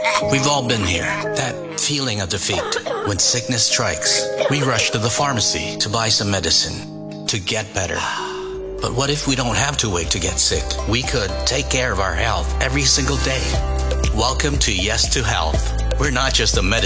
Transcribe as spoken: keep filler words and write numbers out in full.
We've all been here. That feeling of defeat. When sickness strikes, we rush to the pharmacy to buy some medicine to get better. But what if we don't have to wait to get sick? We could take care of our health every single day. Welcome to Yes to Health. We're not just a medicine